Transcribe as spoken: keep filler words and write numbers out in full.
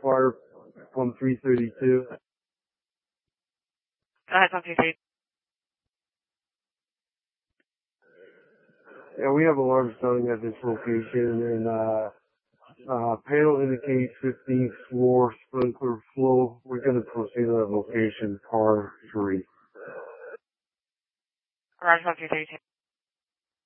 fire from three thirty-two. Go ahead, pump two three. Yeah, we have alarms sounding at this location, and uh, uh, panel indicates fifteenth floor sprinkler flow. We're going to proceed to that location, par three. Roger, pump two three two.